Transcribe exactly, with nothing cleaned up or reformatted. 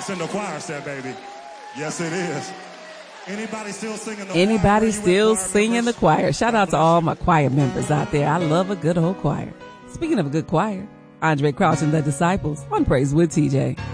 It's in the choir set, baby. Yes, it is. Anybody still singing the Anybody choir? still singing the choir? Shout out to all my choir members out there. I love a good old choir. Speaking of a good choir, Andre Crouch and the Disciples on Praise with T J.